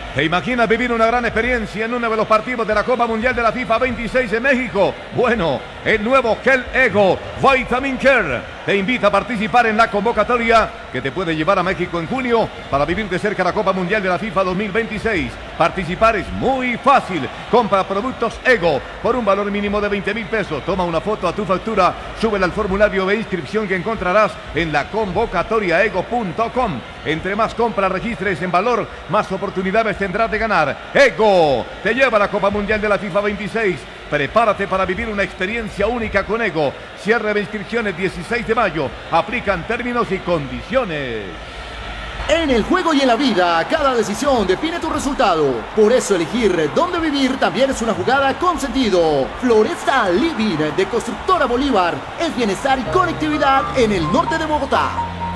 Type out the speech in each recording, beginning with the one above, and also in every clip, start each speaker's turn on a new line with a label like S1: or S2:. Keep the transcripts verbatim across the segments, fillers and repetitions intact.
S1: ¿Te imaginas vivir una gran experiencia en uno de los partidos de la Copa Mundial de la FIFA veintiséis en México? Bueno, el nuevo Gel Ego Vitamin Care te invita a participar en la convocatoria que te puede llevar a México en junio para vivir de cerca la Copa Mundial de la FIFA dos mil veintiséis. Participar es muy fácil. Compra productos Ego por un valor mínimo de veinte mil pesos. Toma una foto a tu factura, súbela al formulario de inscripción que encontrarás en la convocatoria ego punto com. Entre más compras registres en valor, más oportunidades tendrás de ganar. Ego te lleva a la Copa Mundial de la FIFA veintiséis. Prepárate para vivir una experiencia única con Ego. Cierre de inscripciones dieciséis de mayo. Aplican términos y condiciones.
S2: En el juego y en la vida, cada decisión define tu resultado. Por eso elegir dónde vivir también es una jugada con sentido. Floresta Living de Constructora Bolívar es bienestar y conectividad en el norte de Bogotá.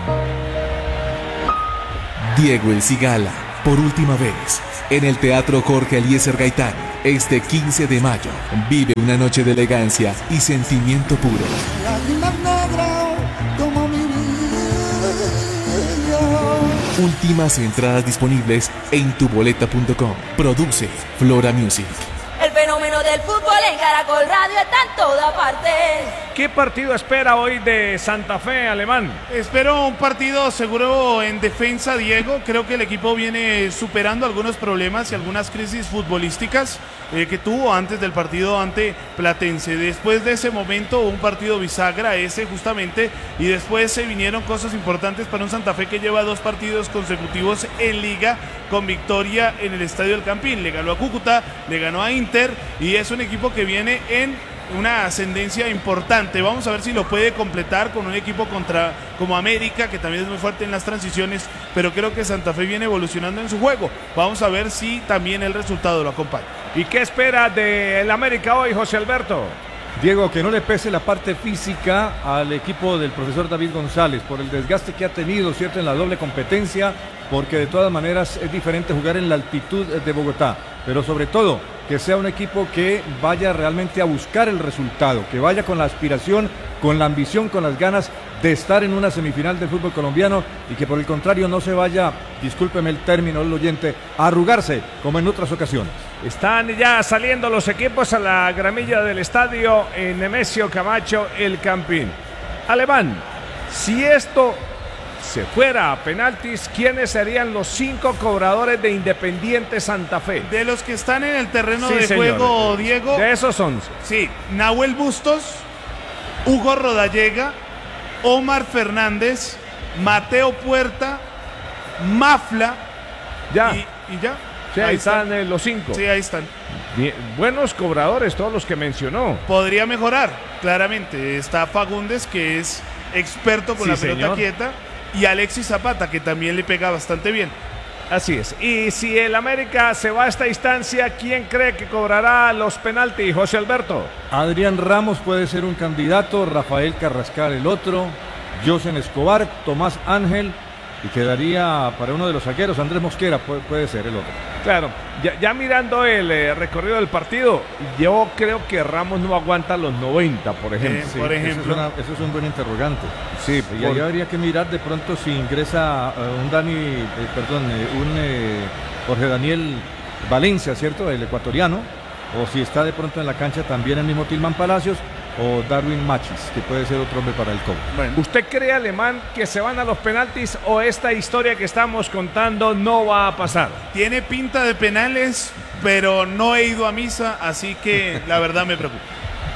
S3: Diego El Cigala, por última vez, en el Teatro Jorge Eliezer Gaitán, este quince de mayo. Vive una noche de elegancia y sentimiento puro. Últimas entradas disponibles en tuboleta punto com. Produce Flora Music.
S4: El fenómeno del fútbol en Caracol Radio está en toda parte.
S5: ¿Qué partido espera hoy de Santa Fe, Alemán?
S6: Espero un partido seguro en defensa, Diego. Creo que el equipo viene superando algunos problemas y algunas crisis futbolísticas eh, que tuvo antes del partido ante Platense. Después de ese momento, un partido bisagra, ese justamente, y después se vinieron cosas importantes para un Santa Fe que lleva dos partidos consecutivos en Liga con victoria en el Estadio del Campín. Le ganó a Cúcuta, le ganó a Inter y es un equipo que viene en una ascendencia importante. Vamos a ver si lo puede completar con un equipo contra como América, que también es muy fuerte en las transiciones, pero creo que Santa Fe viene evolucionando en su juego. Vamos a ver si también el resultado lo acompaña.
S5: ¿Y qué espera del América hoy, José Alberto?
S7: Diego, que no le pese la parte física al equipo del profesor David González por el desgaste que ha tenido, ¿cierto?, en la doble competencia, porque de todas maneras es diferente jugar en la altitud de Bogotá, pero sobre todo que sea un equipo que vaya realmente a buscar el resultado, que vaya con la aspiración, con la ambición, con las ganas de estar en una semifinal del fútbol colombiano y que por el contrario no se vaya, discúlpeme el término del oyente, a arrugarse como en otras ocasiones.
S5: Están ya saliendo los equipos a la gramilla del estadio en Nemesio Camacho, el Campín. Alemán, si esto se fuera a penaltis, ¿quiénes serían los cinco cobradores de Independiente Santa Fe?
S6: De los que están en el terreno
S5: Sí,
S6: de
S5: señor.
S6: juego, Diego.
S5: De esos once.
S6: Sí, Nahuel Bustos, Hugo Rodallega, Omar Fernández, Mateo Puerta, Mafla.
S5: Ya.
S6: Y, y ya.
S5: Sí, ahí están eh, los cinco.
S6: Sí, ahí están.
S5: Bien, buenos cobradores, todos los que mencionó.
S6: Podría mejorar, claramente. Está Fagundes, que es experto con
S5: Sí,
S6: la pelota
S5: señor.
S6: quieta, y Alexis Zapata, que también le pega bastante bien.
S5: Así es. Y si el América se va a esta instancia, ¿quién cree que cobrará los penaltis, José Alberto?
S7: Adrián Ramos puede ser un candidato, Rafael Carrascal el otro, Josen Escobar, Tomás Ángel, y quedaría para uno de los arqueros, Andrés Mosquera puede, puede ser el otro.
S5: Claro, ya, ya mirando el eh, recorrido del partido, yo creo que Ramos no aguanta los noventa, por ejemplo.
S6: Eh,
S7: Sí,
S6: por
S7: eso
S6: ejemplo.
S7: es, una- eso es un buen interrogante.
S5: Sí,
S7: Y ahí habría que mirar de pronto si ingresa eh, un Dani, eh, perdón, eh, un eh, Jorge Daniel Valencia, ¿cierto? El ecuatoriano, o si está de pronto en la cancha también el mismo Tilman Palacios o Darwin Machis, que puede ser otro hombre para el cobro.
S6: Bueno,
S5: ¿Usted cree, Alemán, que se van a los penaltis o esta historia que estamos contando no va a pasar?
S6: tiene pinta de penales, pero no he ido a misa, así que la verdad me preocupa.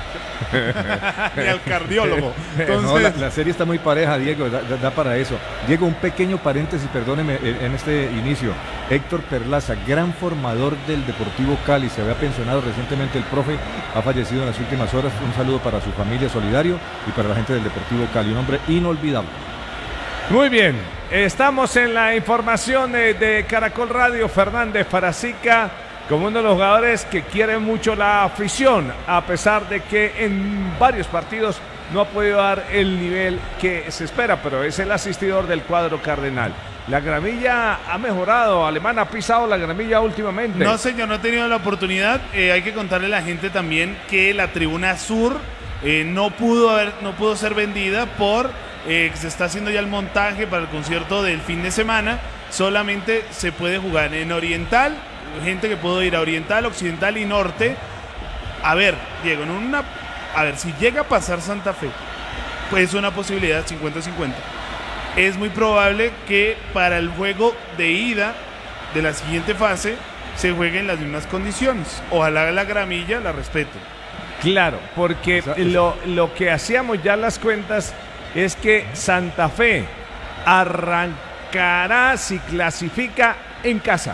S6: Ni al cardiólogo. Entonces,
S7: No, la, la serie está muy pareja, Diego, da, da- da para eso. Diego, un pequeño paréntesis, perdóneme, en, en este inicio. Héctor Perlaza, gran formador del Deportivo Cali, se había pensionado recientemente el profe, ha fallecido en las últimas horas. Un saludo para su familia, solidario, y para la gente del Deportivo Cali, un hombre inolvidable.
S5: Muy bien, estamos en la información eh, de Caracol Radio. Fernández Farazica como uno de los jugadores que quiere mucho la afición, a pesar de que en varios partidos no ha podido dar el nivel que se espera, pero es el asistidor del cuadro cardenal. La gramilla ha mejorado, Alemán ha pisado la gramilla últimamente.
S6: no, señor, no he tenido la oportunidad. Eh, hay que contarle a la gente también que la tribuna sur eh, no pudo haber, no pudo ser vendida por eh, que se está haciendo ya el montaje para el concierto del fin de semana solamente se puede jugar en Oriental, gente que puede ir a Oriental, Occidental y Norte. A ver, Diego, en una, a ver, si llega a pasar Santa Fe, pues es una posibilidad cincuenta cincuenta. Es muy probable que para el juego de ida de la siguiente fase se juegue en las mismas condiciones. Ojalá la gramilla la respete.
S5: Claro, porque
S7: Esa-
S5: lo, lo que hacíamos ya las cuentas es que Santa Fe arrancará si clasifica en casa,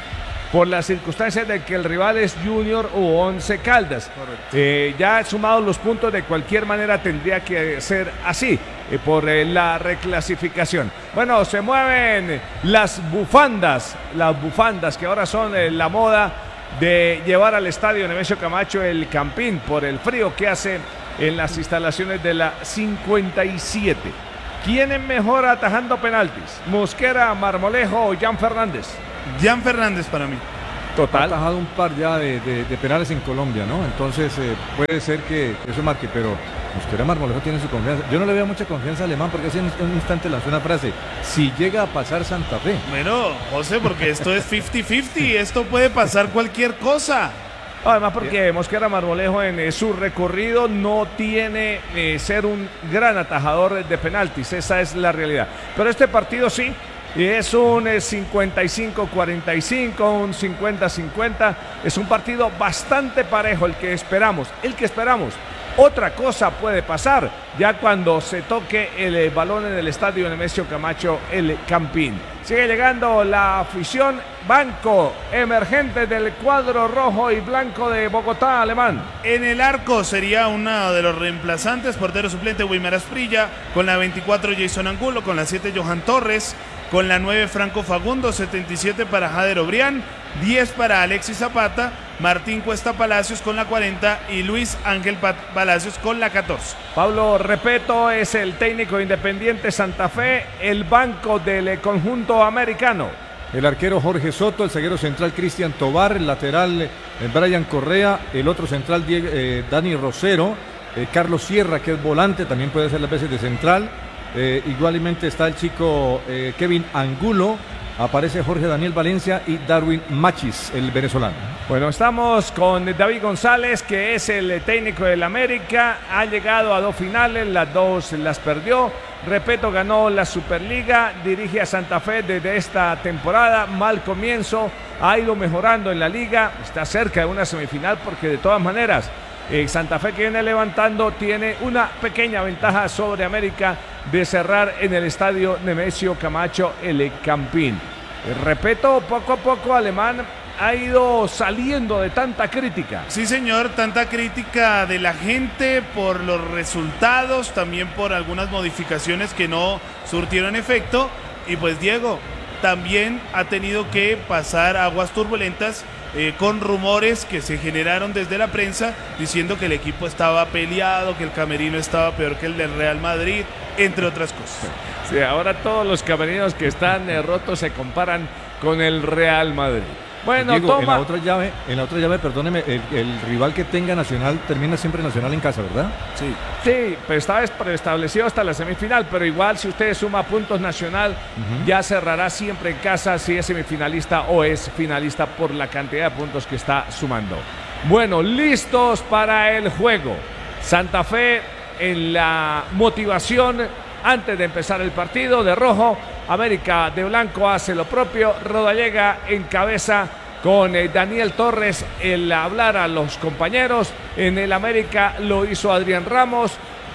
S5: por las circunstancias de que el rival es Junior u Once Caldas. Eh, ya sumados los puntos, de cualquier manera tendría que ser así, eh, por eh, la reclasificación. Bueno, se mueven las bufandas, las bufandas que ahora son eh, la moda de llevar al estadio Nemesio Camacho el Campín por el frío que hace en las instalaciones de la cincuenta y siete. ¿Quién es mejor atajando penaltis? ¿Mosquera, Marmolejo o Jan Fernández?
S6: Jan Fernández para mí.
S7: Ha
S5: Total.
S7: atajado un par ya de, de- de penales en Colombia, ¿no? Entonces eh, puede ser que eso marque, pero Mosquera Marmolejo tiene su confianza. Yo no le veo mucha confianza a Alemán porque hace un, un instante lanzó una frase: si llega a pasar Santa Fe.
S6: Bueno, José, porque esto es cincuenta cincuenta, esto puede pasar cualquier cosa.
S5: Además, porque Mosquera Marmolejo en eh, su recorrido no tiene eh, ser un gran atajador de penaltis, esa es la realidad. Pero este partido sí, es un eh, cincuenta y cinco cuarenta y cinco, un cincuenta cincuenta, es un partido bastante parejo el que esperamos, el que esperamos. Otra cosa puede pasar ya cuando se toque el eh, balón en el estadio Nemesio Camacho, el Campín. Sigue llegando la afición, banco emergente del cuadro rojo y blanco de Bogotá, Alemán.
S6: En el arco sería uno de los reemplazantes, portero suplente Wilmer Asprilla, con la veinticuatro Jason Angulo, con la siete Johan Torres, con la nueve Franco Fagundo, setenta y siete para Jader Obrián, diez para Alexis Zapata, Martín Cuesta Palacios con la cuarenta y Luis Ángel Pa- Palacios con la catorce.
S5: Pablo Repeto es el técnico Independiente Santa Fe, el banco del eh, conjunto americano.
S7: El arquero Jorge Soto, el zaguero central Cristian Tobar, el lateral eh, Brian Correa, el otro central Diego- eh, Dani Rosero, eh, Carlos Sierra, que es volante, también puede ser las veces de central. Eh, igualmente está el chico eh, Kevin Angulo, aparece Jorge Daniel Valencia y Darwin Machis, el venezolano.
S5: Bueno, estamos con David González, que es el técnico del América. Ha llegado a dos finales, las dos las perdió. Repeto, ganó la Superliga, dirige a Santa Fe desde esta temporada. Mal comienzo, ha ido mejorando en la liga, está cerca de una semifinal porque de todas maneras eh, Santa Fe, que viene levantando, tiene una pequeña ventaja sobre América de cerrar en el estadio Nemesio Camacho el Campín. Eh, Repeto, poco a poco Alemán ha ido saliendo de tanta crítica.
S6: Sí, señor, tanta crítica de la gente por los resultados, también por algunas modificaciones que no surtieron efecto. Y pues Diego también ha tenido que pasar aguas turbulentas eh, con rumores que se generaron desde la prensa diciendo que el equipo estaba peleado, que el camerino estaba peor que el del Real Madrid, entre otras cosas.
S5: Sí, ahora todos los camerinos que están eh, rotos se comparan con el Real Madrid. Bueno,
S7: Diego, en la
S5: toma.
S7: otra llave, en la otra llave, perdóneme, el, el rival que tenga Nacional termina siempre Nacional en casa, ¿verdad?
S6: Sí.
S5: Sí, pero estaba es- preestablecido hasta la semifinal, pero igual si usted suma puntos Nacional, ya cerrará siempre en casa si es semifinalista o es finalista por la cantidad de puntos que está sumando. Bueno, listos para el juego. Santa Fe en la motivación antes de empezar el partido de rojo. América de blanco hace lo propio. Rodallega encabeza con eh, Daniel Torres el hablar a los compañeros. En el América lo hizo Adrián Ramos.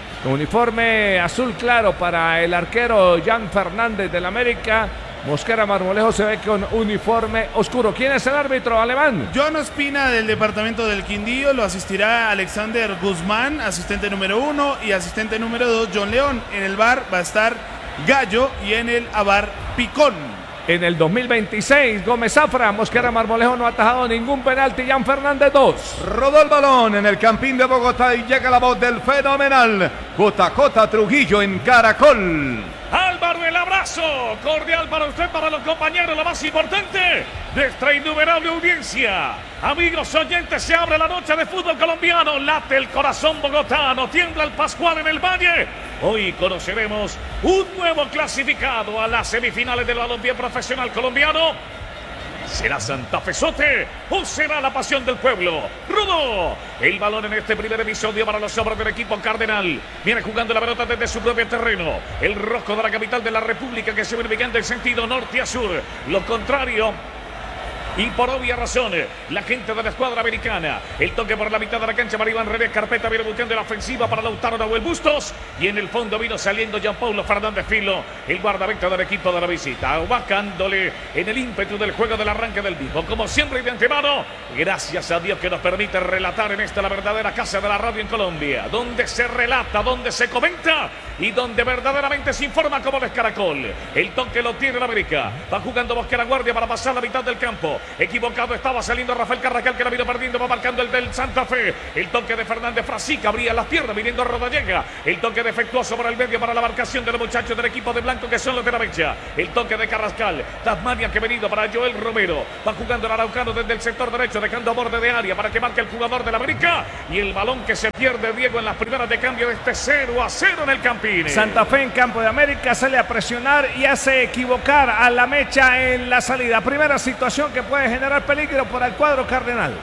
S5: Uniforme azul claro para el arquero Jan Fernández del América. Mosquera Marmolejo se ve con uniforme oscuro. ¿Quién es el árbitro alemán?
S6: John Ospina del departamento del Quindío, lo asistirá Alexander Guzmán, asistente número uno, y asistente número dos, John León. En el V A R va a estar Gallo y en el A V A R Picón.
S5: En el dos mil veintiséis, Gómez Zafra, Mosquera Marmolejo no ha atajado ningún penalti. Jan Fernández dos.
S1: Rodó el balón en el Campín de Bogotá y llega la voz del fenomenal J J Trujillo en Caracol.
S8: Álvaro, el abrazo cordial para usted, para los compañeros, lo más importante de esta innumerable audiencia. Amigos oyentes, se abre la noche de fútbol colombiano, late el corazón bogotano, tiembla el Pascual en el Valle. Hoy conoceremos un nuevo clasificado a las semifinales del balompié profesional colombiano. ¿Será Santafesote o será la pasión del pueblo? Rudo, el balón en este primer episodio para los hombres del equipo cardenal. Viene jugando la pelota desde su propio terreno. El rojo de la capital de la República que se viene ubicando en sentido norte a sur. Lo contrario. Y por obvia razón, la gente de la escuadra americana. El toque por la mitad de la cancha para Iván René Carpeta. Viene buscando la ofensiva para Lautaro Nahuel Bustos. Y en el fondo vino saliendo Jean Paulo Fernández Filo, el guardameta del equipo de la visita. Bajándole en el ímpetu del juego del arranque del mismo. Como siempre y de antemano, gracias a Dios que nos permite relatar en esta la verdadera casa de la radio en Colombia. Donde se relata, donde se comenta y donde verdaderamente se informa como es Caracol. El toque lo tiene el América. Va jugando Bosquera Guardia para pasar la mitad del campo. Equivocado estaba saliendo Rafael Carrascal, que la vino perdiendo, va marcando el del Santa Fe. El toque de Fernández Frasica, abría las piernas, viniendo Rodallega. El toque defectuoso por el medio para la marcación de los muchachos del equipo de blanco, que son los de la mecha. El toque de Carrascal, Tasmania que ha venido para Joel Romero. Va jugando el araucano desde el sector derecho, dejando a borde de área para que marque el jugador de la América. Y el balón que se pierde, Diego, en las primeras de cambio de este cero a cero en el Campín.
S5: Santa Fe en campo de América sale a presionar y hace equivocar a la mecha en la salida. Primera situación que puede generar peligro para el cuadro cardenal.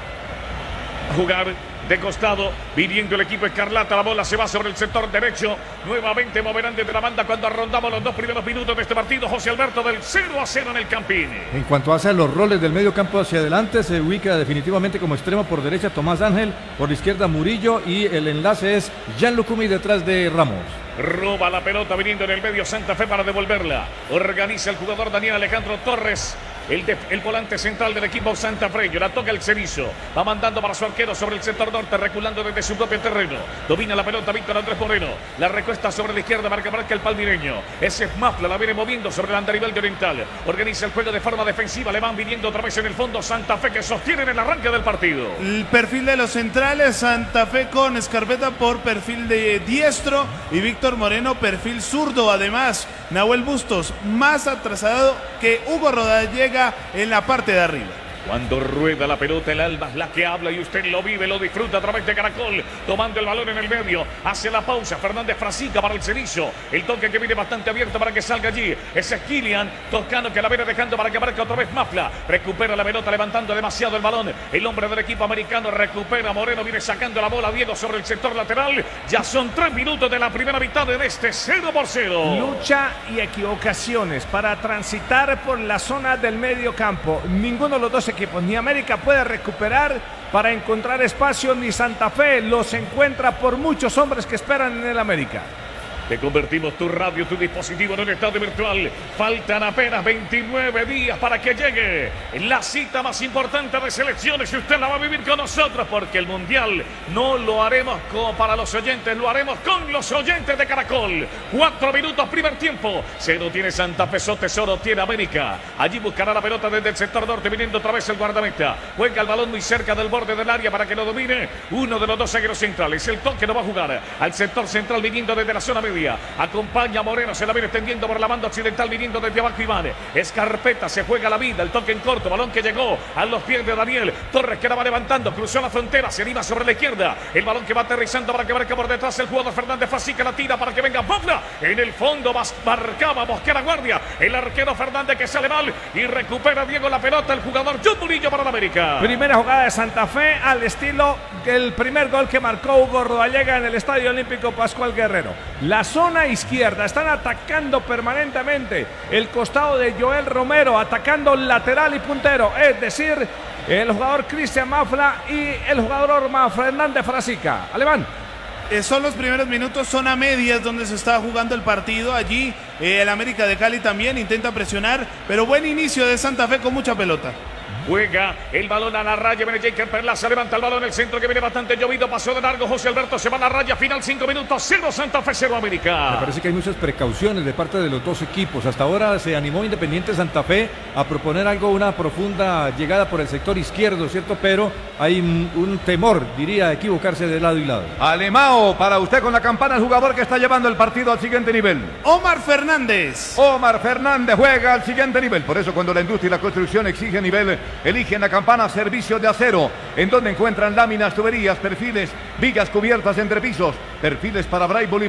S8: Jugar de costado, viniendo el equipo escarlata, la bola se va sobre el sector derecho, nuevamente moverán desde la banda cuando arrondamos los dos primeros minutos de este partido. José Alberto, del cero a cero en el Campín.
S7: En cuanto hace a los roles del medio campo hacia adelante, se ubica definitivamente como extremo por derecha Tomás Ángel, por la izquierda Murillo, y el enlace es Jan Lucumi detrás de Ramos.
S8: Roba la pelota viniendo en el medio Santa Fe para devolverla. Organiza el jugador Daniel Alejandro Torres, el, de, el volante central del equipo santafreño. La toca el Cerizo. Va mandando para su arquero sobre el sector norte, reculando desde su propio terreno. Domina la pelota Víctor Andrés Moreno. La recuesta sobre la izquierda, marca marca el palmireño. Ese es Mafla, la viene moviendo sobre el andarivel de Oriental. Organiza el juego de forma defensiva. Le van viniendo otra vez en el fondo Santa Fe, que sostiene en el arranque del partido.
S6: El perfil de los centrales, Santa Fe con Escarpeta por perfil de diestro y Víctor Moreno perfil zurdo. Además, Nahuel Bustos más atrasado que Hugo Rodallega en la parte de arriba.
S8: Cuando rueda la pelota, el alma es la que habla y usted lo vive, lo disfruta a través de Caracol. Tomando el balón en el medio, hace la pausa Fernández Frasica para el Cerizo. El toque que viene bastante abierto para que salga allí. Ese es Kilian Toscano, que la viene dejando para que marque otra vez Mafla. Recupera la pelota levantando demasiado el balón. El hombre del equipo americano recupera. Moreno viene sacando la bola. Diego sobre el sector lateral. Ya son tres minutos de la primera mitad en este cero por cero.
S5: Lucha y equivocaciones para transitar por la zona del medio campo. Ninguno de los dos equipos, ni América puede recuperar para encontrar espacio, ni Santa Fe los encuentra por muchos hombres que esperan en el América.
S8: Te convertimos tu radio, tu dispositivo en un estadio virtual. Faltan apenas veintinueve días para que llegue la cita más importante de selecciones. Y usted la va a vivir con nosotros, porque el Mundial no lo haremos como para los oyentes, lo haremos con los oyentes de Caracol. Cuatro minutos, primer tiempo. Cero tiene Santa Fe, Tesoro tiene América. Allí buscará la pelota desde el sector norte, viniendo otra vez el guardameta. Juega el balón muy cerca del borde del área para que lo domine uno de los dos zagueros centrales. El toque no va a jugar al sector central, viniendo desde la zona media. Acompaña a Moreno, se la viene extendiendo por la banda occidental, viniendo desde abajo Iván. Escarpeta, se juega la vida, el toque en corto, balón que llegó a los pies de Daniel Torres, que la va levantando, cruzó la frontera, se anima sobre la izquierda. El balón que va aterrizando para que marque por detrás el jugador Fernández Frasica, la tira para que venga Mafla. En el fondo marcaba Bosquera Guardia, el arquero Fernández, que sale mal y recupera Diego la pelota, el jugador John Murillo para la América.
S5: Primera jugada de Santa Fe al estilo del primer gol que marcó Hugo Rodallega en el Estadio Olímpico Pascual Guerrero. La zona izquierda, están atacando permanentemente el costado de Joel Romero, atacando lateral y puntero, es decir, el jugador Cristian Mafla y el jugador Orma Fernández Frasica. Alemán.
S6: Eh, son los primeros minutos, zona medias donde se está jugando el partido. Allí eh, el América de Cali también intenta presionar, pero buen inicio de Santa Fe con mucha pelota.
S8: Juega el balón a la raya, viene Jaker Perlaza, levanta el balón en el centro que viene bastante llovido, pasó de largo José Alberto, se va a la raya, final cinco minutos, cero Santa Fe, cero América.
S7: Me parece que hay muchas precauciones de parte de los dos equipos. Hasta ahora se animó Independiente Santa Fe a proponer algo, una profunda llegada por el sector izquierdo, ¿cierto? Pero hay un, un temor, diría, equivocarse de lado y lado.
S1: Alemao, para usted con la campana, el jugador que está llevando el partido al siguiente nivel.
S6: Omar Fernández.
S1: Omar Fernández juega al siguiente nivel. Por eso cuando la industria y la construcción exige nivel, eligen la campana Servicio de Acero, en donde encuentran láminas, tuberías, perfiles, vigas cubiertas entre pisos, perfiles para Braille y más.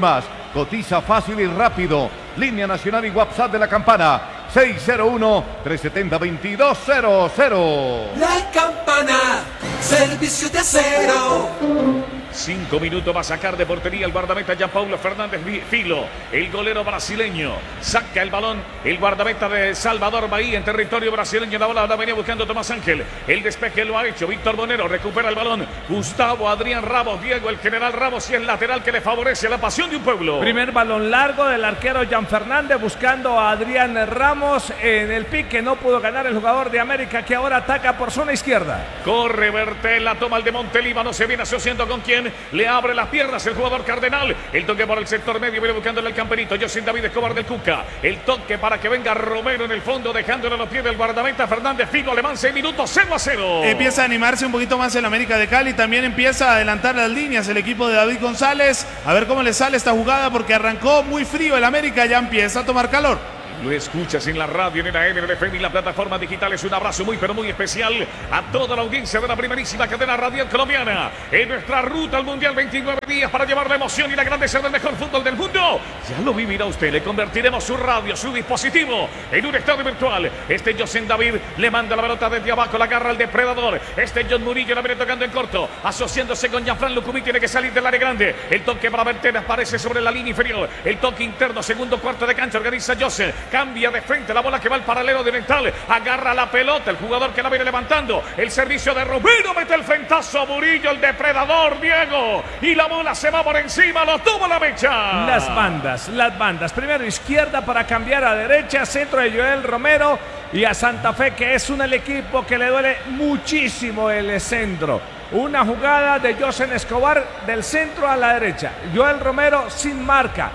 S1: Cotiza fácil y rápido. Línea nacional y WhatsApp de la Campana. seis cero uno, tres siete cero, dos dos cero cero.
S9: La Campana, servicio de acero.
S8: Cinco minutos va a sacar de portería el guardameta Gianpaulo Fernández Filo, el golero brasileño. Saca el balón el guardameta de Salvador Bahía en territorio brasileño. La bola la venía buscando Tomás Ángel. El despeje lo ha hecho Víctor Bonero. Recupera el balón Gustavo Adrián Ramos. Diego, el general Ramos, y el lateral que le favorece la pasión de un pueblo.
S5: Primer balón largo del arquero Jan Fernández buscando a Adrián Ramos en el pique. No pudo ganar el jugador de América, que ahora ataca por zona izquierda.
S8: Corre Bertel, la toma el de Montelíbano. Se viene asociando con quién. Le abre las piernas el jugador Cardenal. El toque por el sector medio, viene buscándole el camperito José David Escobar del Cuca. El toque para que venga Romero en el fondo, dejándole a los pies del guardameta Fernández Figo. Alemán, seis minutos, cero a cero.
S6: Empieza a animarse un poquito más el América de Cali. También empieza a adelantar las líneas el equipo de David González. A ver cómo le sale esta jugada, porque arrancó muy frío el América, ya empieza a tomar calor.
S8: Lo escuchas en la radio, en el A M, en el F M y la plataforma digital. Es un abrazo muy pero muy especial a toda la audiencia de la primerísima cadena radial colombiana en nuestra ruta al Mundial. Veintinueve días para llevar la emoción y la grandeza del mejor fútbol del mundo. Ya lo vivirá usted. Le convertiremos su radio, su dispositivo en un estadio virtual. Este José David le manda la pelota desde abajo, la agarra al depredador. Este John Murillo la viene tocando en corto, asociándose con Gianfran Lucumí. Tiene que salir del área grande. El toque para Bertel aparece sobre la línea inferior. El toque interno, segundo cuarto de cancha, organiza José. Cambia de frente, la bola que va al paralelo directal. Agarra la pelota, el jugador que la viene levantando. El servicio de Romero, mete el frentazo. Murillo, el depredador, Diego. Y la bola se va por encima, lo tuvo la mecha.
S5: Las bandas, las bandas. Primero izquierda para cambiar a derecha. Centro de Joel Romero. Y a Santa Fe, que es un el equipo que le duele muchísimo el centro. Una jugada de José Escobar del centro a la derecha. Joel Romero sin marca.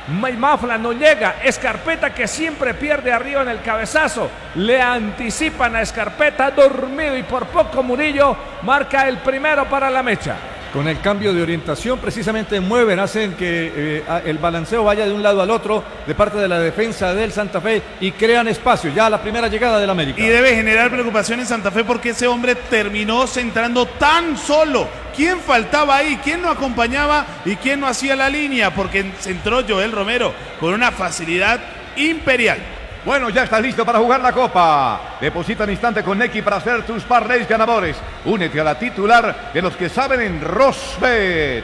S5: Mafla no llega. Escarpeta, que siempre pierde arriba en el cabezazo. Le anticipan a Escarpeta, dormido, y por poco Murillo marca el primero para la mecha.
S7: Con el cambio de orientación precisamente mueven, hacen que eh, el balanceo vaya de un lado al otro de parte de la defensa del Santa Fe y crean espacio. Ya la primera llegada del América.
S6: Y debe generar preocupación en Santa Fe porque ese hombre terminó centrando tan solo. ¿Quién faltaba ahí? ¿Quién no acompañaba? ¿Y quién no hacía la línea? Porque centró Joel Romero con una facilidad imperial.
S1: Bueno, ya estás listo para jugar la Copa. Deposita en instante con Nequi para hacer tus parlays ganadores. Únete a la titular de los que saben en Rosbet.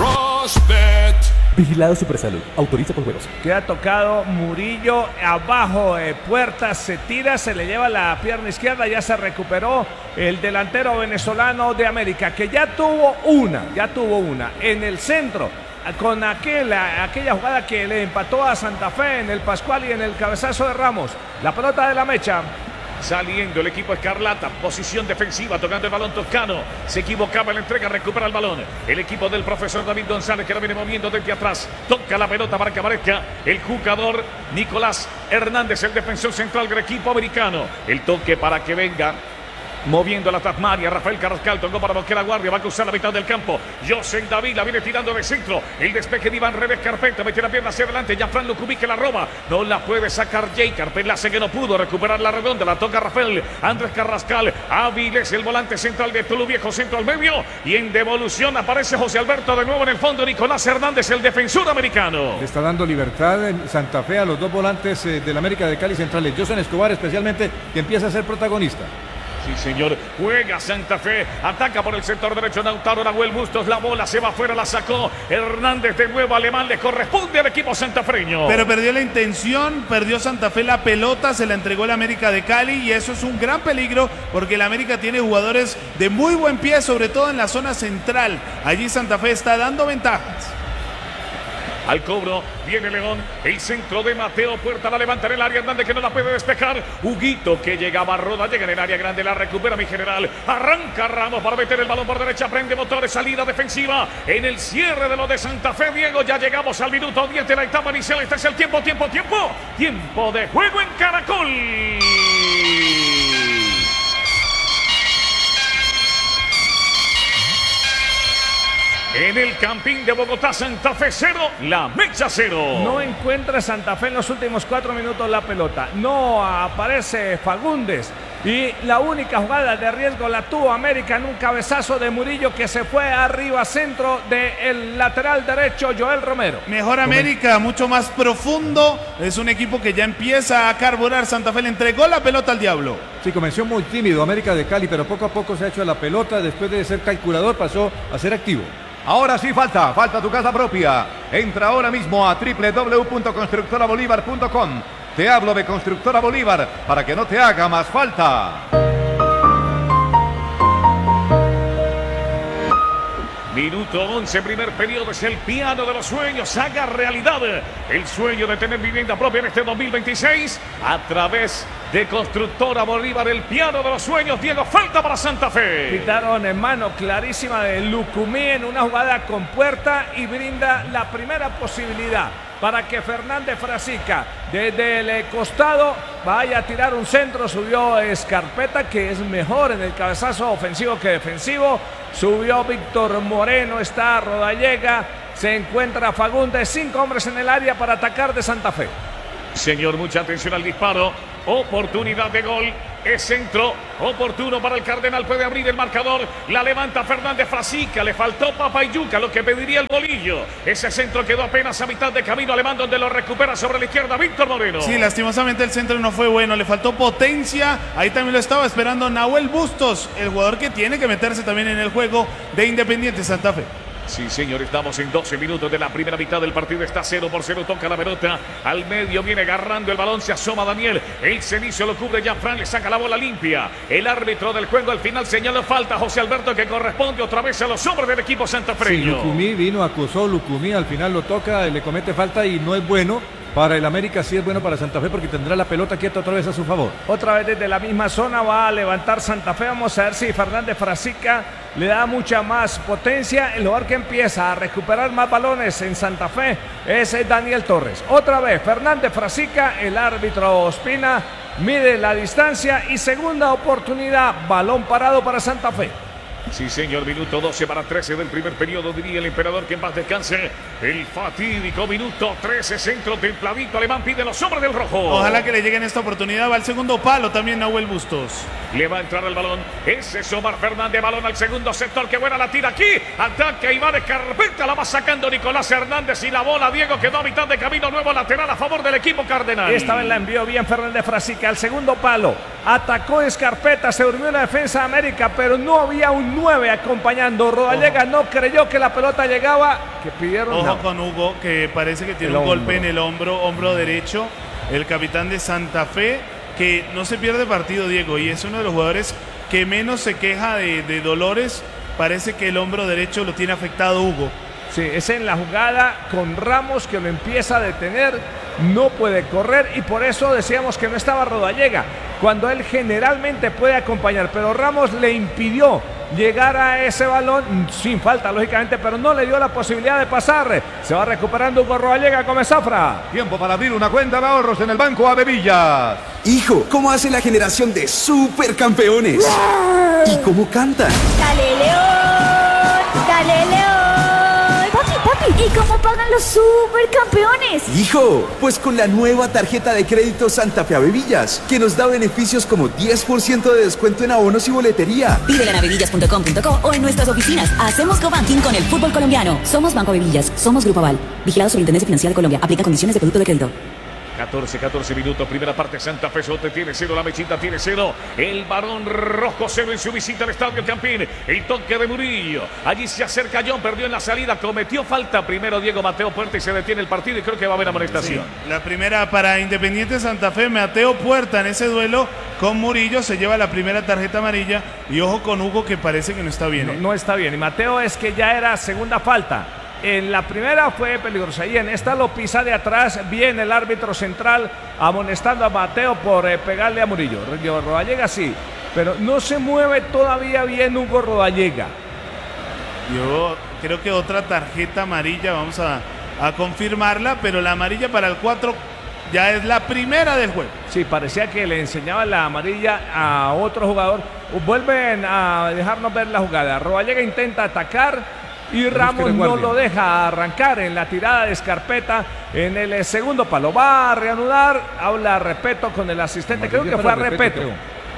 S3: Rosbet. Vigilado Supersalud. Autoriza por juegos.
S5: Queda tocado Murillo abajo, eh, Puertas se tira, se le lleva la pierna izquierda, ya se recuperó el delantero venezolano de América, que ya tuvo una, ya tuvo una en el centro, con aquella, aquella jugada que le empató a Santa Fe en el Pascual y en el cabezazo de Ramos. La pelota de la mecha.
S8: Saliendo el equipo Escarlata, posición defensiva, tocando el balón Toscano. Se equivocaba en la entrega, recupera el balón. El equipo del profesor David González, que lo viene moviendo desde atrás. Toca la pelota para que aparezca el jugador Nicolás Hernández, el defensor central del equipo americano. El toque para que venga moviendo la Tasmaria, Rafael Carrascal tocó para bloquear la guardia, va a cruzar la mitad del campo. José David la viene tirando de centro. El despeje de Iván Revés Carpeta, mete la pierna hacia adelante. Gianfran Lucumí, que la roba, no la puede sacar Jay Carpeta, hace que no pudo recuperar la redonda. La toca Rafael Andrés Carrascal. Áviles, el volante central de Tulu Viejo, centro al medio. Y en devolución aparece José Alberto de nuevo en el fondo. Nicolás Hernández, el defensor americano.
S7: Le está dando libertad en Santa Fe a los dos volantes eh, del América de Cali centrales. José Escobar especialmente, que empieza a ser protagonista.
S8: Sí, señor. Juega Santa Fe. Ataca por el sector derecho Lautaro Nahuel Bustos. La bola se va afuera, la sacó Hernández de nuevo. Alemán, le corresponde al equipo santafreño.
S6: Pero perdió la intención, perdió Santa Fe la pelota, se la entregó el América de Cali y eso es un gran peligro porque el América tiene jugadores de muy buen pie, sobre todo en la zona central. Allí Santa Fe está dando ventajas.
S8: Al cobro viene León, el centro de Mateo Puerta, la levanta en el área Hernández, que no la puede despejar. Huguito, que llegaba a Roda, llega en el área grande, la recupera mi general. Arranca Ramos para meter el balón por derecha, prende motores, salida defensiva en el cierre de lo de Santa Fe. Diego, ya llegamos al minuto diez de la etapa inicial. Este es el tiempo, tiempo, tiempo. Tiempo de juego en Caracol. En el Campín de Bogotá, Santa Fe cero, la Mecha cero.
S5: No encuentra Santa Fe en los últimos cuatro minutos la pelota. No aparece Fagundes. Y la única jugada de riesgo la tuvo América en un cabezazo de Murillo que se fue arriba centro del lateral derecho Joel Romero.
S6: Mejor América, mucho más profundo. Es un equipo que ya empieza a carburar. Santa Fe le entregó la pelota al diablo.
S7: Sí, comenzó muy tímido América de Cali, pero poco a poco se ha hecho la pelota. Después de ser calculador pasó a ser activo.
S1: Ahora sí falta, falta tu casa propia. Entra ahora mismo a doble u doble u doble u punto constructora bolívar punto com. Te hablo de Constructora Bolívar para que no te haga más falta.
S8: Minuto once, primer periodo, es el piano de los sueños. Haga realidad el sueño de tener vivienda propia en este dos mil veintiséis a través de Constructora Bolívar, el piano de los sueños. Diego, falta para Santa Fe.
S5: Quitaron en mano clarísima de Lucumí en una jugada con puerta y brinda la primera posibilidad para que Fernández Frasica desde el costado vaya a tirar un centro. Subió Escarpeta, que es mejor en el cabezazo ofensivo que defensivo. Subió Víctor Moreno, está Rodallega, se encuentra Fagundes, cinco hombres en el área para atacar de Santa Fe.
S8: Señor, mucha atención al disparo. Oportunidad de gol. Es centro oportuno para el Cardenal. Puede abrir el marcador. La levanta Fernández Frasica. Le faltó Papayuca, lo que pediría el bolillo. Ese centro quedó apenas a mitad de camino alemán, donde lo recupera sobre la izquierda Víctor Moreno.
S6: Sí, lastimosamente el centro no fue bueno. Le faltó potencia. Ahí también lo estaba esperando Nahuel Bustos, el jugador que tiene que meterse también en el juego de Independiente Santa Fe.
S8: Sí, señor, estamos en doce minutos de la primera mitad del partido. Está cero por cero, toca la pelota. Al medio viene agarrando el balón, se asoma Daniel. El cenizo lo cubre Jean-Fran, le saca la bola limpia. El árbitro del juego al final señaló falta, José Alberto, que corresponde otra vez a los hombres del equipo santafreño.
S7: Sí, Lucumí vino, acusó Lucumí, al final lo toca, le comete falta y no es bueno. Para el América sí es bueno para Santa Fe porque tendrá la pelota quieta otra vez a su favor.
S5: Otra vez desde la misma zona va a levantar Santa Fe. Vamos a ver si Fernández Frasica le da mucha más potencia. El jugador que empieza a recuperar más balones en Santa Fe es Daniel Torres. Otra vez Fernández Frasica, el árbitro Ospina mide la distancia y segunda oportunidad, balón parado para Santa Fe.
S8: Sí, señor, minuto doce para trece del primer periodo, diría el emperador, que en paz descanse. El fatídico minuto trece, centro templadito alemán, pide los hombres del rojo.
S6: Ojalá que le llegue en esta oportunidad, va al segundo palo también Nahuel Bustos.
S8: Le va a entrar el balón, ese es Omar Fernández, balón al segundo sector, que buena la tira aquí. Ataca Iván Escarpeta, la va sacando Nicolás Hernández y la bola, Diego, quedó a mitad de camino, nuevo lateral a favor del equipo cardenal.
S5: Esta vez la envió bien Fernández Frasica al segundo palo. Atacó Escarpeta, se durmió en la defensa de América, pero no había un nueve acompañando. Rodallega no creyó que la pelota llegaba, que pidieron.
S6: Ojo
S5: no.
S6: con Hugo, que parece que tiene
S5: el
S6: un
S5: hombro.
S6: golpe en el hombro, hombro derecho. El capitán de Santa Fe, que no se pierde partido, Diego, y es uno de los jugadores que menos se queja de, de dolores. Parece que el hombro derecho lo tiene afectado Hugo.
S5: Sí, es en la jugada con Ramos que lo empieza a detener, no puede correr y por eso decíamos que no estaba Rodallega, cuando él generalmente puede acompañar, pero Ramos le impidió llegar a ese balón sin falta, lógicamente, pero no le dio la posibilidad de pasar. Se va recuperando Hugo Rodallega con Zafra.
S1: Tiempo para abrir una cuenta de ahorros en el Banco Avevillas.
S10: Hijo, ¿cómo hace la generación de supercampeones? ¿Y cómo cantan?
S4: Dale León, dale León. Papi, papi, ¿y cómo pagan los supercampeones?
S10: Hijo, pues con la nueva tarjeta de crédito Santa Fe Avevillas, que nos da beneficios como diez por ciento de descuento en abonos y boletería.
S11: Pídela en avevillas punto com punto co o en nuestras oficinas. Hacemos cobanking con el fútbol colombiano. Somos Banco Avevillas, somos Grupo Aval. Vigilado Superintendencia Financiera de Colombia. Aplica condiciones de producto de crédito.
S8: catorce, catorce minutos, primera parte, Santa Fe Sote tiene cero, la Mechita tiene cero, el Barón Rojo cero en su visita al Estadio Campín, el toque de Murillo, allí se acerca John, perdió en la salida, cometió falta primero Diego Mateo Puerta y se detiene el partido y creo que va a haber amonestación.
S6: Sí, la primera para Independiente Santa Fe, Mateo Puerta en ese duelo con Murillo, se lleva la primera tarjeta amarilla y ojo con Hugo que parece que no está bien.
S5: No,
S6: ¿eh?
S5: no está bien y Mateo es que ya era segunda falta. En la primera fue peligrosa y en esta lo pisa de atrás. Viene el árbitro central amonestando a Mateo por eh, pegarle a Murillo. Rodallega sí, pero no se mueve todavía bien Hugo Rodallega.
S6: Yo creo que otra tarjeta amarilla, vamos a, a confirmarla, pero la amarilla para el cuatro ya es la primera del juego.
S5: Sí, parecía que le enseñaba la amarilla a otro jugador. Vuelven a dejarnos ver la jugada. Rodallega intenta atacar y Ramos no lo deja arrancar en la tirada de Escarpeta en el segundo palo. Va a reanudar, habla Repeto con el asistente, creo que fue a Repeto.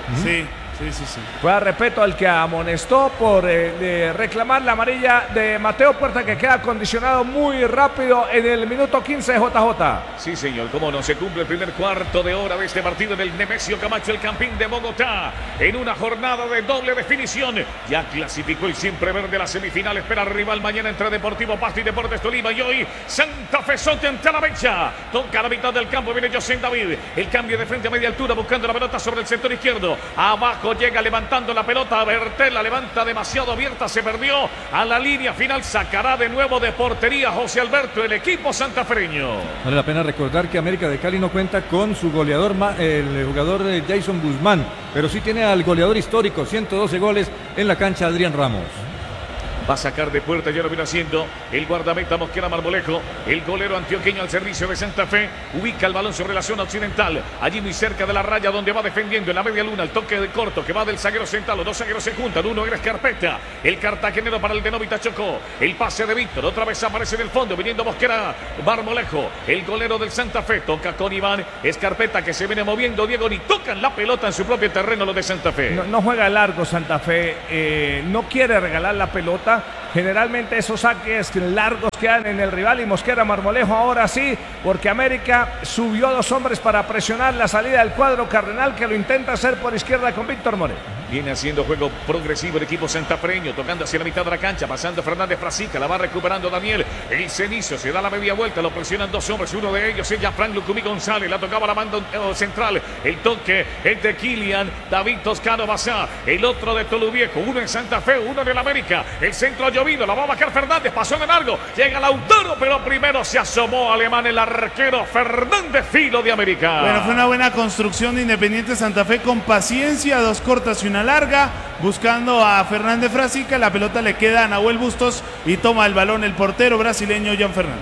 S6: Sí. Sí, sí, sí.
S5: Fue a respeto al que amonestó por eh, de reclamar la amarilla de Mateo Puerta, que queda condicionado muy rápido en el minuto quince de J J.
S8: Sí, señor, cómo no se cumple el primer cuarto de hora de este partido del Nemesio Camacho, el Campín de Bogotá, en una jornada de doble definición. Ya clasificó el siempre verde a la semifinal, espera al rival mañana entre Deportivo Pasto y Deportes Tolima, y hoy Santa Fe Sote ante la Mecha. Toca a la mitad del campo, viene José David, el cambio de frente a media altura, buscando la pelota sobre el sector izquierdo, abajo llega levantando la pelota, Bertel la levanta demasiado abierta, se perdió a la línea final, sacará de nuevo de portería José Alberto, el equipo santafereño.
S7: Vale la pena recordar que América de Cali no cuenta con su goleador, el jugador Jason Guzmán, pero sí tiene al goleador histórico, ciento doce goles en la cancha, Adrián Ramos.
S8: Va a sacar de puerta, ya lo viene haciendo el guardameta Mosquera Marmolejo, el golero antioqueño al servicio de Santa Fe, ubica el balón sobre la zona occidental, allí muy cerca de la raya donde va defendiendo en la media luna, el toque de corto que va del zaguero central, los dos zagueros se juntan, uno era Escarpeta, el cartagenero para el de Novita Chocó, el pase de Víctor, otra vez aparece en el fondo, viniendo Mosquera Marmolejo, el golero del Santa Fe, toca con Iván Escarpeta que se viene moviendo, Diego, ni tocan la pelota en su propio terreno los de Santa Fe.
S5: No, no juega largo Santa Fe, eh, no quiere regalar la pelota. Generalmente esos saques largos quedan en el rival y Mosquera Marmolejo ahora sí, porque América subió dos hombres para presionar la salida del cuadro cardenal, que lo intenta hacer por izquierda con Víctor Moreno.
S8: Viene haciendo juego progresivo el equipo santafereño, tocando hacia la mitad de la cancha, pasando Fernández Frasica, la va recuperando Daniel, el cenizo, se da la media vuelta, lo presionan dos hombres, uno de ellos es Frank Lucumí González, la tocaba la banda central, el toque es de Kilian David Toscano Bazá, el otro de Toluviejo, uno en Santa Fe, uno en el América, el centro ha llovido, la va a bajar Fernández, pasó de largo, llega Lautaro, pero primero se asomó Alemán, el arquero Fernández Filo de América.
S6: Bueno, fue una buena construcción de Independiente Santa Fe con paciencia, dos cortas y una larga, buscando a Fernández Frasica, la pelota le queda a Nahuel Bustos y toma el balón el portero brasileño Jan Fernández.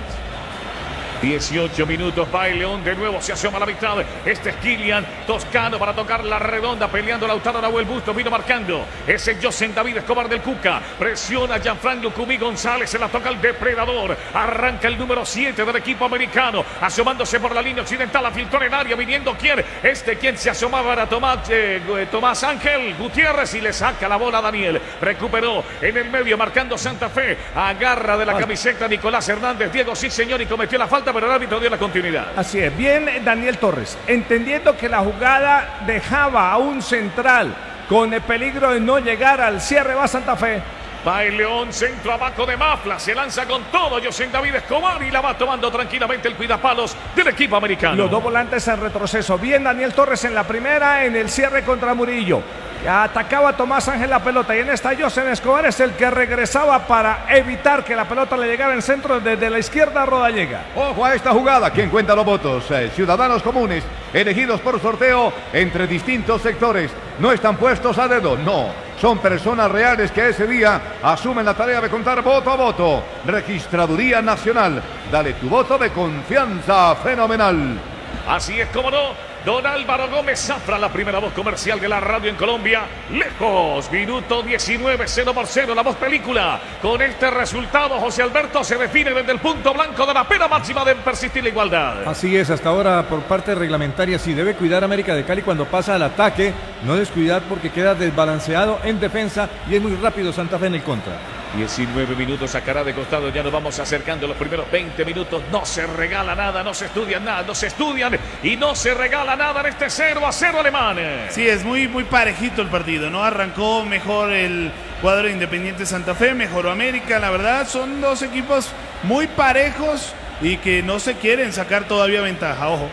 S8: dieciocho minutos, va el León, de nuevo se asoma a la mitad, este es Kilian Toscano para tocar la redonda, peleando Lautaro, Nahuel Bustos, vino marcando, ese José David Escobar del Cuca, presiona Gianfranco Lucumí González, se la toca el depredador, arranca el número siete del equipo americano, asomándose por la línea occidental, la filtró en el área, viniendo quien, este quien se asomaba era Tomás, eh, Tomás Ángel Gutiérrez y le saca la bola a Daniel, recuperó en el medio, marcando Santa Fe, agarra de la camiseta Nicolás Hernández, Diego sí señor, y cometió la falta, pero el árbitro dio la continuidad.
S5: Así es, bien Daniel Torres, entendiendo que la jugada dejaba a un central con el peligro de no llegar al cierre, va Santa Fe.
S8: Va el León, centro abajo de Mafla, se lanza con todo José David Escobar y la va tomando tranquilamente el cuidapalos del equipo americano.
S5: Los dos volantes en retroceso, bien Daniel Torres en la primera, en el cierre contra Murillo. Atacaba Tomás Ángel la pelota y en esta José Escobar es el que regresaba para evitar que la pelota le llegara en centro desde la izquierda a Rodallega.
S1: Ojo a esta jugada, ¿quién cuenta los votos? Eh, ciudadanos comunes, elegidos por sorteo entre distintos sectores. No están puestos a dedo, no. Son personas reales que ese día asumen la tarea de contar voto a voto. Registraduría Nacional, dale tu voto de confianza fenomenal.
S8: Así es como no. Don Álvaro Gómez Zafra, la primera voz comercial de la radio en Colombia. Lejos, minuto diecinueve, cero por cero, la voz película. Con este resultado, José Alberto se define desde el punto blanco de la pena máxima de persistir la igualdad.
S7: Así es, hasta ahora por parte reglamentaria, sí debe cuidar América de Cali cuando pasa al ataque, no descuidar porque queda desbalanceado en defensa y es muy rápido Santa Fe en el contra.
S8: diecinueve minutos, sacará de costado, ya nos vamos acercando los primeros veinte minutos, no se regala nada, no se estudian nada, no se estudian y no se regala nada en este cero a cero alemán.
S6: Sí, es muy, muy parejito el partido, ¿no? Arrancó mejor el cuadro de Independiente Santa Fe, mejoró América, la verdad son dos equipos muy parejos y que no se quieren sacar todavía ventaja, ojo.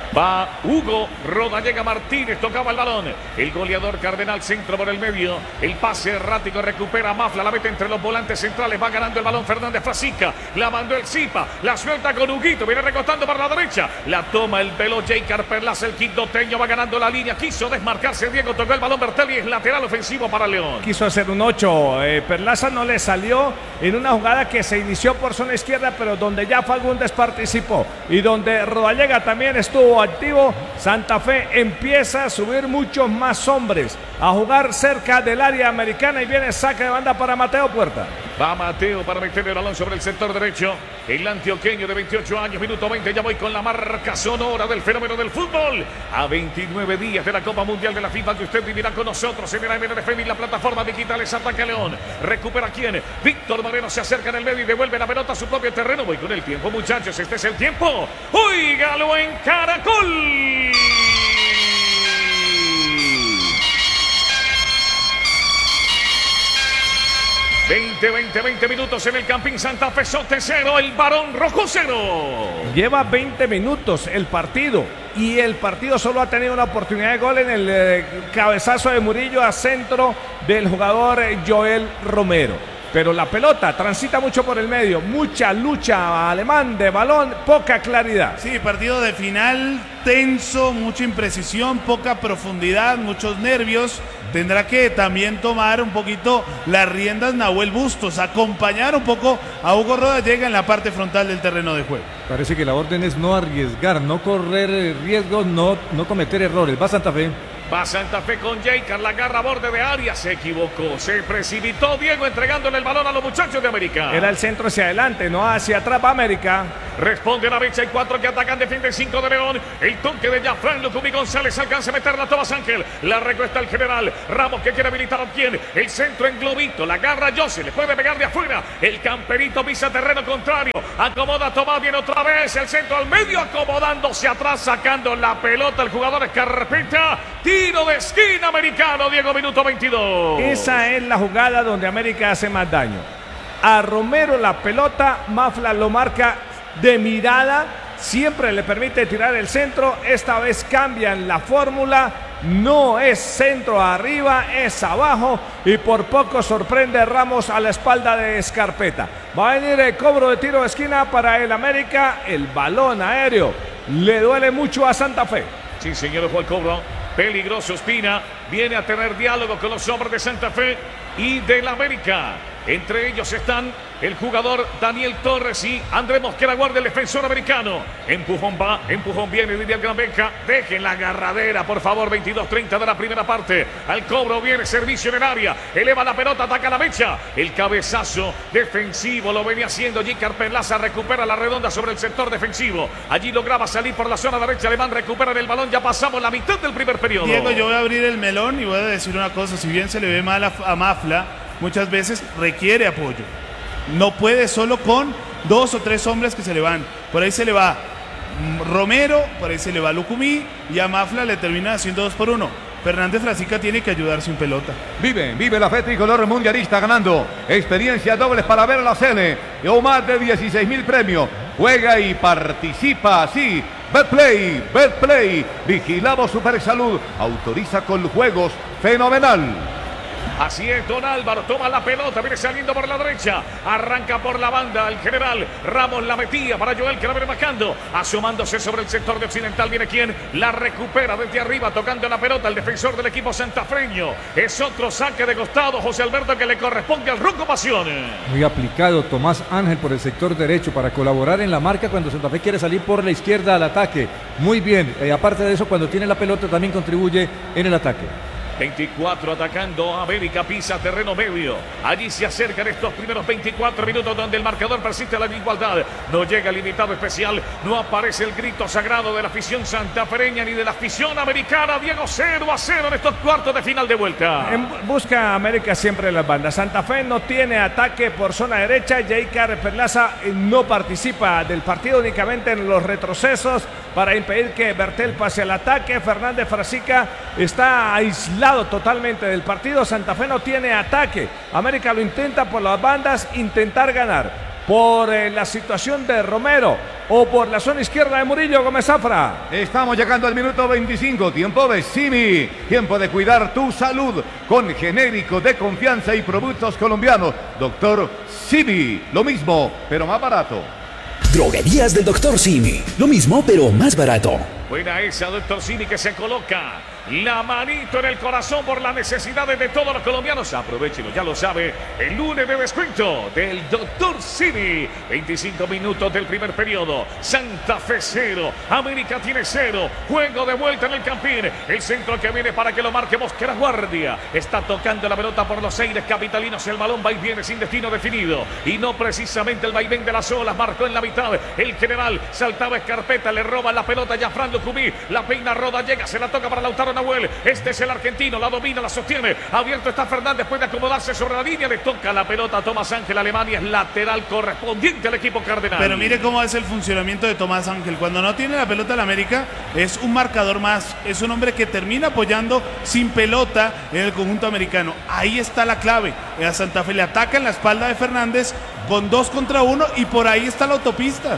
S8: Va Hugo Rodallega Martínez, tocaba el balón. El goleador Cardenal, centro por el medio. El pase errático, recupera Mafla, la mete entre los volantes centrales. Va ganando el balón Fernández Frasica. La mandó el Zipa, la suelta con Huguito. Viene recostando para la derecha. La toma el velo J. Perlaza, el quindoteño. Va ganando la línea. Quiso desmarcarse Diego, tocó el balón Bertelli. Es lateral ofensivo para León.
S5: Quiso hacer un ocho. Eh, Perlaza no le salió en una jugada que se inició por zona izquierda, pero donde ya Fagundes participó. Y donde Rodallega también estuvo activo. Santa Fe empieza a subir muchos más hombres, a jugar cerca del área americana y viene saque de banda para Mateo Puerta.
S8: Va Mateo para meter el balón sobre el sector derecho. El antioqueño de veintiocho años, minuto veinte. Ya voy con la marca sonora del fenómeno del fútbol. A veintinueve días de la Copa Mundial de la FIFA que usted vivirá con nosotros en el A M N F M y la plataforma digital es Ataca León. Recupera quién. Víctor Moreno se acerca en el medio y devuelve la pelota a su propio terreno. Voy con el tiempo, muchachos. Este es el tiempo. ¡Óigalo en Caracol! veinte, veinte, veinte minutos en el Campín Santa Fe Sote cero, el Barón Rojo cero.
S5: Lleva veinte minutos el partido y el partido solo ha tenido una oportunidad de gol en el eh, cabezazo de Murillo a centro del jugador eh, Joel Romero. Pero la pelota transita mucho por el medio, mucha lucha alemán de balón, poca claridad.
S6: Sí, partido de final tenso, mucha imprecisión, poca profundidad, muchos nervios. Tendrá que también tomar un poquito las riendas Nahuel Bustos, acompañar un poco a Hugo Rodallega en la parte frontal del terreno de juego.
S7: Parece que la orden es no arriesgar, no correr riesgos, no, no cometer errores. Va Santa Fe.
S8: Va Santa Fe con Jaker, la garra a borde de área, se equivocó, se precipitó Diego entregándole el balón a los muchachos de América.
S5: Era el centro hacia adelante, no hacia atrás, va América.
S8: Responde la brecha, hay cuatro que atacan, defienden cinco de León. El toque de Jafran Lucumí González alcanza a meterla a Tomás Ángel. La recuesta el general Ramos que quiere habilitar a quien. El centro en globito, la garra Jose, le puede pegar de afuera. El camperito pisa terreno contrario, acomoda a Tomás, viene otra vez. El centro al medio, acomodándose atrás, sacando la pelota el jugador Escarpeta. Tiro de esquina americano, Diego, minuto veintidós.
S5: Esa es la jugada donde América hace más daño. A Romero la pelota, Mafla lo marca de mirada, siempre le permite tirar el centro. Esta vez cambian la fórmula, no es centro arriba, es abajo y por poco sorprende Ramos a la espalda de Escarpeta. Va a venir el cobro de tiro de esquina para el América. El balón aéreo le duele mucho a Santa Fe.
S8: Sí, señor, fue el cobro. Peligroso Espina, viene a tener diálogo con los hombres de Santa Fe y del América. Entre ellos están el jugador Daniel Torres y André Mosquera Guardia, el defensor americano. Empujón va, empujón viene, diría el Gran Benja. Dejen la agarradera, por favor. veintidós treinta de la primera parte. Al cobro viene servicio en el área. Eleva la pelota, ataca la mecha. El cabezazo defensivo lo venía haciendo Jícar Perlaza. Recupera la redonda sobre el sector defensivo. Allí lograba salir por la zona derecha. Alemán recupera el balón. Ya pasamos la mitad del primer periodo.
S6: Diego, yo voy a abrir el melón y voy a decir una cosa. Si bien se le ve mal a, a Mafla, muchas veces requiere apoyo. No puede solo con dos o tres hombres que se le van. Por ahí se le va Romero, por ahí se le va Lucumí y a Mafla le termina haciendo dos por uno. Fernández Frasica tiene que ayudar sin pelota.
S1: Vive, vive la fe tricolor mundialista ganando. Experiencia dobles para ver a la Cele. O más de dieciséis mil premios. Juega y participa así. Betplay, Betplay. Vigilamos Super Salud. Autoriza con juegos fenomenal.
S8: Así es, Don Álvaro toma la pelota, viene saliendo por la derecha, arranca por la banda el general Ramos, la metía para Joel que la viene marcando, asomándose sobre el sector de occidental, viene quien la recupera desde arriba, tocando la pelota el defensor del equipo santafreño. Es otro saque de costado, José Alberto, que le corresponde al Ronco Pasiones.
S7: Muy aplicado Tomás Ángel por el sector derecho para colaborar en la marca cuando Santa Fe quiere salir por la izquierda al ataque. Muy bien, y aparte de eso, cuando tiene la pelota también contribuye en el ataque.
S8: veinticuatro atacando, América pisa terreno medio. Allí se acercan estos primeros veinticuatro minutos donde el marcador persiste la igualdad. No llega el invitado especial, no aparece el grito sagrado de la afición santafereña ni de la afición americana. Diego, cero a cero en estos cuartos de final de vuelta.
S5: En busca América siempre las bandas. Santa Fe no tiene ataque por zona derecha. Jícar Perlaza no participa del partido, únicamente en los retrocesos para impedir que Bertel pase al ataque. Fernández Frasica está aislado totalmente del partido. Santa Fe no tiene ataque. América lo intenta por las bandas, intentar ganar por eh, la situación de Romero o por la zona izquierda de Murillo Gómez Zafra.
S1: Estamos llegando al minuto veinticinco, tiempo de Simi, tiempo de cuidar tu salud con genérico de confianza y productos colombianos. Doctor Simi, lo mismo, pero más barato.
S12: Droguerías del doctor Simi, lo mismo pero más barato.
S8: Buena esa, doctor Simi, que se coloca la manito en el corazón por las necesidades de todos los colombianos. Aprovechenlo, ya lo sabe, el lunes de descuento del doctor Simi. veinticinco minutos del primer periodo. Santa Fe cero, América tiene cero. Juego de vuelta en el Campín. El centro que viene para que lo marque Mosquera Guardia. Está tocando la pelota por los aires capitalinos. El balón va y viene sin destino definido. Y no precisamente el vaivén de las olas. Marcó en la mitad. El general saltaba Escarpeta. Le roba la pelota ya Fran Lucumí. La peina Roda, llega, se la toca para Lautaro Nahuel. Este es el argentino. La domina, la sostiene. Abierto está Fernández. Puede acomodarse sobre la línea. Le toca la pelota a Tomás Ángel. Alemania es lateral correspondiente al equipo cardenal.
S6: Pero mire cómo es el funcionamiento de Tomás Ángel. Cuando no tiene la pelota en América, es un marcador más. Es un hombre que termina apoyando sin pelota en el conjunto americano. Ahí está la clave. A Santa Fe le ataca en la espalda de Fernández con dos contra uno y por ahí está la autopista.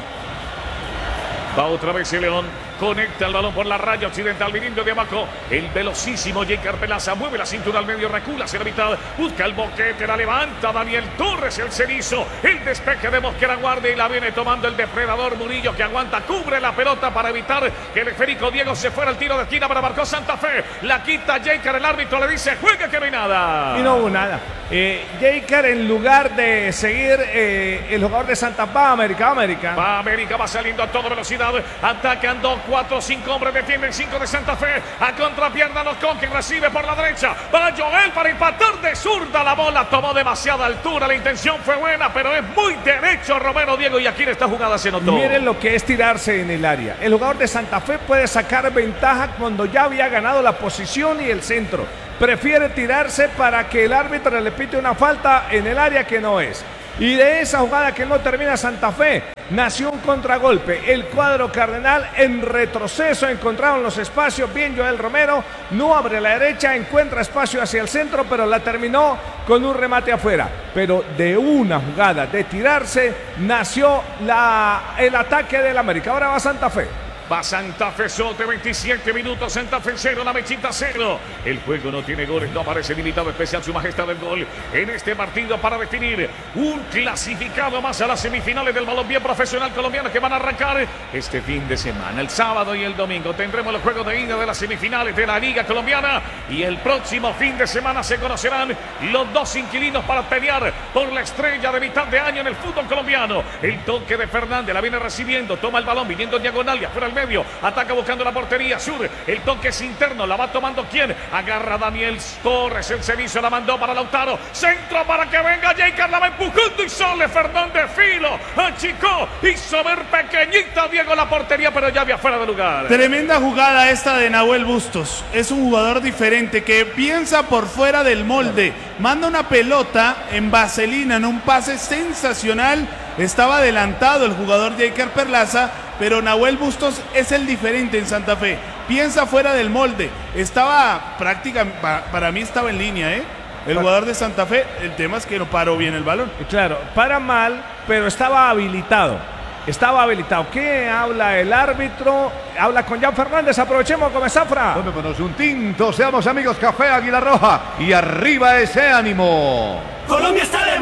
S8: Va otra vez el León. Conecta el balón por la raya occidental, viniendo de abajo. El velocísimo Jaker Pelaza mueve la cintura al medio, recula hacia la mitad. Busca el boquete, la levanta Daniel Torres, el cenizo. El despeje de Mosquera Guardia y la viene tomando el depredador Murillo, que aguanta, cubre la pelota para evitar que el esférico Diego se fuera al tiro de esquina para marcó Santa Fe. La quita Jaker, el árbitro le dice juega que no hay nada.
S5: Y no hubo nada. Eh, Jaker, en lugar de seguir eh, el jugador de Santa Fe, América, América.
S8: Va América, va saliendo a toda velocidad. Atacan dos, cuatro, cinco hombres, defienden cinco de Santa Fe. A contrapierna los Conquen, recibe por la derecha. Va Joel para empatar de zurda. La bola tomó demasiada altura. La intención fue buena, pero es muy derecho Romero Diego. Y aquí en esta jugada se notó.
S5: Miren lo que es tirarse en el área. El jugador de Santa Fe puede sacar ventaja cuando ya había ganado la posición y el centro. Prefiere tirarse para que el árbitro le pite una falta en el área que no es. Y de esa jugada que no termina Santa Fe, nació un contragolpe. El cuadro cardenal en retroceso, encontraron los espacios. Bien Joel Romero, no abre a la derecha, encuentra espacio hacia el centro, pero la terminó con un remate afuera. Pero de una jugada de tirarse, nació la, el ataque del América. Ahora va Santa Fe.
S8: Va Santa Fe Sote, veintisiete minutos, Santa Fe cero, la mechita cero. El juego no tiene goles, no aparece limitado especial su majestad del gol en este partido para definir un clasificado más a las semifinales del balompié profesional colombiano que van a arrancar este fin de semana. El sábado y el domingo tendremos los juegos de ida de las semifinales de la Liga Colombiana y el próximo fin de semana se conocerán los dos inquilinos para pelear por la estrella de mitad de año en el fútbol colombiano. El toque de Fernández, la viene recibiendo, toma el balón, viniendo en diagonal y afuera el medio, ataca buscando la portería sur, el toque es interno, la va tomando quien, agarra Daniel Torres, el servicio la mandó para Lautaro, centro para que venga Jaker, la va empujando y sale Fernández Filo, achicó, hizo ver pequeñita Diego la portería, pero ya había fuera de lugar.
S6: Tremenda jugada esta de Nahuel Bustos, es un jugador diferente que piensa por fuera del molde, manda una pelota en vaselina, en un pase sensacional. Estaba adelantado el jugador Jaker Perlaza, pero Nahuel Bustos es el diferente en Santa Fe. Piensa fuera del molde. Estaba prácticamente, para mí estaba en línea, ¿eh? El jugador de Santa Fe, el tema es que no paró bien el balón.
S5: Claro, para mal, pero estaba habilitado. Estaba habilitado. ¿Qué habla el árbitro? Habla con Jan Fernández. Aprovechemos con Zafra.
S1: Tomémonos un tinto. Seamos amigos. Café Águila Roja. Y arriba ese ánimo.
S9: Colombia está de